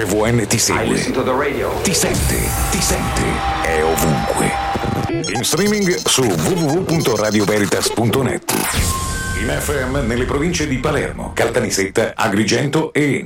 RVN ti segue, ti sente, è ovunque. In streaming su www.radioveritas.net. In FM nelle province di Palermo, Caltanissetta, Agrigento e